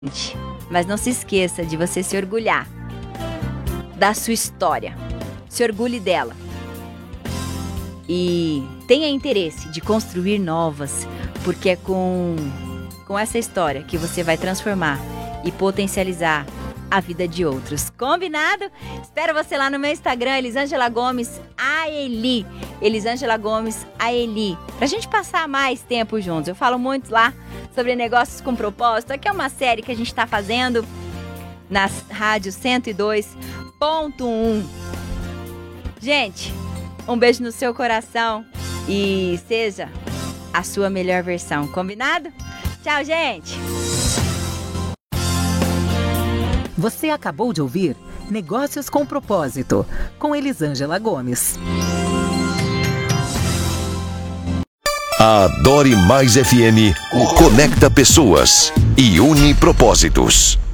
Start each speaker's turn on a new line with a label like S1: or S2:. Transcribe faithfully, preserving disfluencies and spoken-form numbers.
S1: Mas não se esqueça de você se orgulhar da sua história. Se orgulhe dela. E tenha interesse de construir novas, porque é com, com essa história que você vai transformar e potencializar a vida de outros. Combinado? Espero você lá no meu Instagram, Elisângela Gomes Aeli. Elisângela Gomes Aeli. Pra gente passar mais tempo juntos. Eu falo muito lá sobre negócios com propósito. Aqui é uma série que a gente tá fazendo na rádio cento e dois ponto um. Gente, um beijo no seu coração e seja a sua melhor versão. Combinado? Tchau, gente!
S2: Você acabou de ouvir Negócios com Propósito, com Elisângela Gomes.
S3: A Adore Mais F M conecta pessoas e une propósitos.